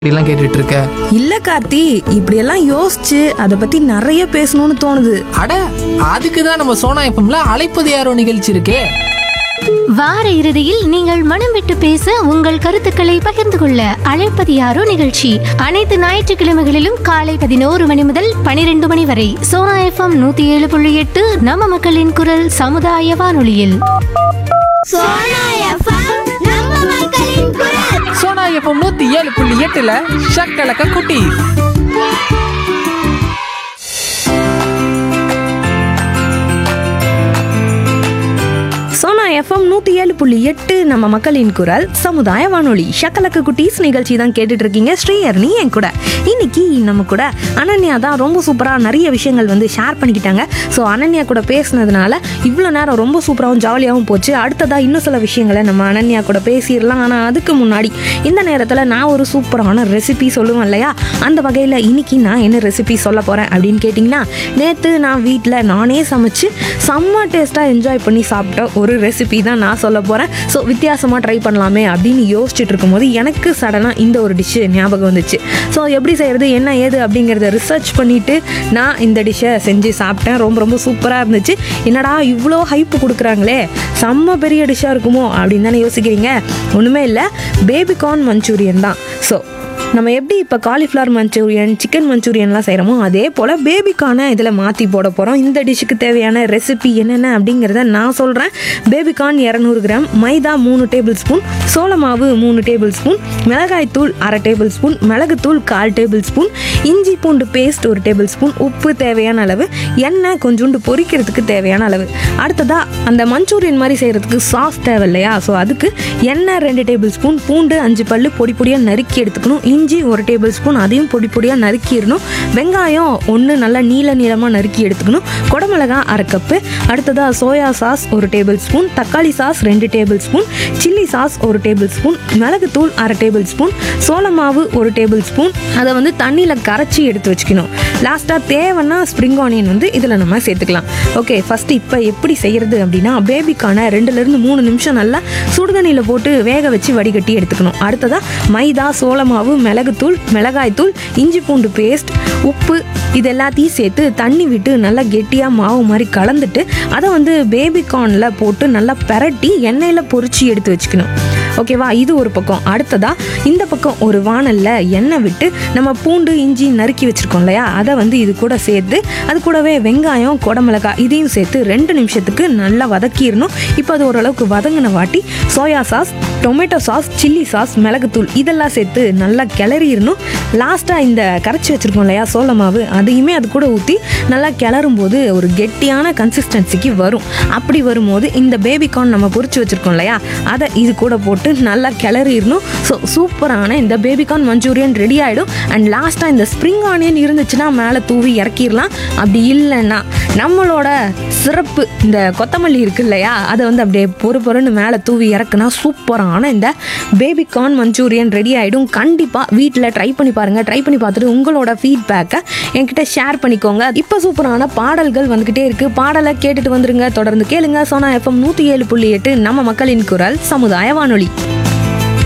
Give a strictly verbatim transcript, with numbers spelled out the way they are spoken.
இப்படிலாம் கேட்டுட்டு இருக்க? இல்ல கார்த்தி, இப்படியெல்லாம் யோசிச்சு அதை பத்தி நிறைய பேசணும்னு தோணுது. அட, அதுக்கு தான் நம்ம சோனா எஃப்எம்ல அழைப்பது யாரோ நிகழ்ச்சி இருக்கே. வார இறுதியில் நீங்கள் மனம் விட்டு பேச உங்கள் கருத்துக்களை பகிர்ந்து கொள்ள அழைப்பது யாரோ நிகழ்ச்சி அனைத்து ஞாயிற்றுக்கிழமைகளிலும் காலை பதினோரு மணி முதல் பனிரெண்டு மணி வரை சோனா எஃப்எம் நூத்தி ஏழு புள்ளி எட்டு நம்ம மக்களின் குரல் சமுதாய வானொலியில். சோனா எஃப்எம் நம்ம மக்களின் குரல். சோனா எஃப்எம் நூத்தி ஏழு புள்ளி எட்டுல ஷக்கலக்க குட்டி. சோனா எஃப்எம் நூத்தி ஏழு புள்ளி எட்டு நம்ம மக்களின் குரல் சமுதாய வானொலி. ஷக்கலக்கு குட்டீஸ் நிகழ்ச்சி தான் கேட்டுட்டு இருக்கீங்க. ஸ்ரீஹர்னி என் கூட. இன்னைக்கு நம்ம கூட அனன்யா தான் ரொம்ப சூப்பரா நிறைய விஷயங்கள் வந்து ஷேர் பண்ணிக்கிட்டாங்க. ஸோ அனன்யா கூட பேசினதுனால இவ்வளோ நேரம் ரொம்ப சூப்பராகவும் ஜாலியாகவும் போச்சு. அடுத்ததா இன்னும் சில விஷயங்களை நம்ம அனன்யா கூட பேசிடலாம். ஆனால் அதுக்கு முன்னாடி இந்த நேரத்தில் நான் ஒரு சூப்பரான ரெசிபி சொல்லுவேன் இல்லையா, அந்த வகையில் இன்னைக்கு நான் என்ன ரெசிபி சொல்ல போகிறேன் அப்படின்னு கேட்டிங்கன்னா, நேற்று நான் வீட்டில் நானே சமைச்சு செம்ம டேஸ்ட்டாக என்ஜாய் பண்ணி சாப்பிட்ட ஒரு ரெசிபி தான் நான் சொல்ல போகிறேன். ஸோ வித்தியாசமாக ட்ரை பண்ணலாமே அப்படின்னு யோசிச்சுட்டு இருக்கும்போது எனக்கு சடனாக இந்த ஒரு டிஷ்ஷு ஞாபகம் வந்துச்சு. ஸோ எப்படி செய்கிறது என்ன ஏது அப்படிங்கிறத ரிசர்ச் பண்ணிவிட்டு நான் இந்த டிஷ்ஷை செஞ்சு சாப்பிட்டேன். ரொம்ப ரொம்ப சூப்பராக இருந்துச்சு. என்னடா இவ்வளோ ஹைப்பு கொடுக்குறாங்களே, செம்ம பெரிய டிஷ்ஷாக இருக்குமோ அப்படின்னு தானே யோசிக்கிறீங்க. ஒன்றுமே இல்லை, பேபிகார்ன் மஞ்சூரியன் தான். ஸோ நம்ம எப்படி இப்போ காலிஃப்ளவர் மஞ்சூரியன், சிக்கன் மஞ்சூரியன்லாம் செய்கிறோமோ அதே போல் பேபிகார்னை இதில் மாற்றி போட போகிறோம். இந்த டிஷ்ஷுக்கு தேவையான ரெசிபி என்னென்ன அப்படிங்கிறத நான் சொல்கிறேன். பேபிகார்ன் இரநூறு கிராம், மைதா மூணு டேபிள் ஸ்பூன், சோள மாவு மூணு டேபிள் ஸ்பூன், மிளகாய்த்தூள் அரை டேபிள் ஸ்பூன், மிளகுத்தூள் கால் டேபிள் ஸ்பூன், இஞ்சி பூண்டு பேஸ்ட் ஒரு டேபிள் ஸ்பூன், உப்பு தேவையான அளவு, எண்ணெய் கொஞ்சோண்டு பொரிக்கிறதுக்கு தேவையான அளவு. அடுத்ததாக அந்த மஞ்சூரியன் மாதிரி செய்கிறதுக்கு சாஸ் தேவை இல்லையா, ஸோ அதுக்கு எண்ணெய் ரெண்டு டேபிள் ஸ்பூன், பூண்டு அஞ்சு பல்லு பொடி பொடியாக நறுக்கி எடுத்துக்கணும், இஞ்சி ஒரு டேபிள் ஸ்பூன் அதையும் பொடி பொடியாக நறுக்கிடணும், வெங்காயம் ஒன்று நல்லா நீள நீளமாக நறுக்கி எடுத்துக்கணும், குடமிளகாய் அரை கப்பு. அடுத்ததாக சோயா சாஸ் ஒரு டேபிள் ஸ்பூன், தக்காளி சாஸ் ரெண்டு டேபிள் ஸ்பூன், சில்லி சாஸ் ஒரு டேபிள் ஸ்பூன், மிளகுத்தூள் அரை டேபிள் ஸ்பூன், சோள மாவு ஒரு டேபிள் ஸ்பூன், அதை வந்து தண்ணியில் கரைச்சி எடுத்து வச்சுக்கணும். லாஸ்ட்டாக தேவைன்னா ஸ்ப்ரிங் ஆனியன் வந்து இதில் நம்ம சேர்த்துக்கலாம். ஓகே, ஃபஸ்ட்டு இப்போ எப்படி செய்கிறது அப்படின்னா, பேபிக்கான ரெண்டுலேருந்து மூணு நிமிஷம் நல்லா சுடுதண்ணியில் போட்டு வேக வச்சு வடிகட்டி எடுத்துக்கணும். அடுத்ததாக மைதா, சோள மாவு, மிளகுத்தூள், மிளகாய்த்தூள், இஞ்சி பூண்டு பேஸ்ட், உப்பு இது எல்லாத்தையும் சேர்த்து தண்ணி விட்டு நல்லா கெட்டியாக மாவு மாதிரி கலந்துட்டு அதை வந்து பேபிகார்னில் போட்டு நல்லா பெரட்டி எண்ணெயில் பொரிச்சு எடுத்து வச்சுக்கணும். ஓகேவா, இது ஒரு பக்கம். அடுத்ததாக இந்த பக்கம் ஒரு வானலில் எண்ணெய் விட்டு நம்ம பூண்டு இஞ்சி நறுக்கி வச்சுருக்கோம் இல்லையா, அதை வந்து இது கூட சேர்த்து அது கூடவே வெங்காயம், குடமிளகாய் இதையும் சேர்த்து ரெண்டு நிமிஷத்துக்கு நல்லா வதக்கிடணும். இப்போ அது ஓரளவுக்கு வதங்கின வாட்டி soya sauce, tomato sauce, chilli sauce, மிளகுத்தூள் இதெல்லாம் சேர்த்து நல்லா கிளறிடணும். லாஸ்ட்டாக இந்த கரைச்சி வச்சுருக்கோம் இல்லையா சோள மாவு, அதையுமே அது கூட ஊற்றி நல்லா கிளறும் போது ஒரு கெட்டியான கன்சிஸ்டன்சிக்கு வரும். அப்படி வரும்போது இந்த பேபிகார்ன் நம்ம பொரிச்சு வச்சுருக்கோம் இல்லையா, அதை இது கூட போட்டு நல்லா கிளறிடணும். ஸோ சூப்பரான இந்த பேபிகார்ன் மஞ்சூரியன் ரெடி ஆகிடும். அண்ட் லாஸ்ட்டாக இந்த ஸ்ப்ரிங் ஆனியன் இருந்துச்சுன்னா மேலே தூவி இறக்கிடலாம். அப்படி இல்லைன்னா நம்மளோட சிறப்பு இந்த கொத்தமல்லி இருக்கு இல்லையா, அதை வந்து அப்படியே பொறு பொறுன்னு மேலே தூவி இறக்குனா சூப்பரான இந்த பேபிகார்ன் மஞ்சூரியன் ரெடி ஆகிடும். கண்டிப்பாக வீட்டில் ட்ரை பண்ணி பாருங்கள். ட்ரை பண்ணி பார்த்துட்டு உங்களோட ஃபீட்பேக்கை என்கிட்ட ஷேர் பண்ணிக்கோங்க. இப்போ சூப்பரான பாடல்கள் வந்துக்கிட்டே இருக்குது. பாடலை கேட்டுட்டு வந்துருங்க. தொடர்ந்து கேளுங்க. சோனா எஃப்எம் நூற்றி ஏழு புள்ளி எட்டு நம்ம மக்களின் குரல் சமுதாய வானொலி.